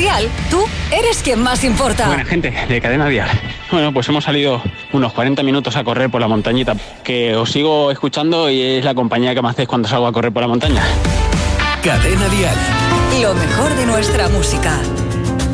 Dial, tú eres quien más importa. Buena gente de Cadena Dial. Bueno, pues hemos salido unos 40 minutos a correr por la montañita, que os sigo escuchando y es la compañía que me hacéis cuando salgo a correr por la montaña. Cadena Dial. Lo mejor de nuestra música.